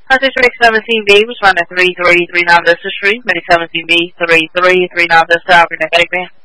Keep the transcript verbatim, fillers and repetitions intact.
Project Medic seventeen B was run at three three three nine Vista Street, Medic seventeen B, three three three nine Vista, Medic Man.